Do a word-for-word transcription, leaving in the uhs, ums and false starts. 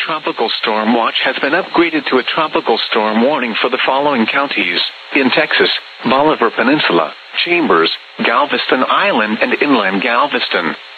tropical storm watch has been upgraded to a tropical storm warning for the following counties. In Texas, Bolivar Peninsula, Chambers, Galveston Island and inland Galveston.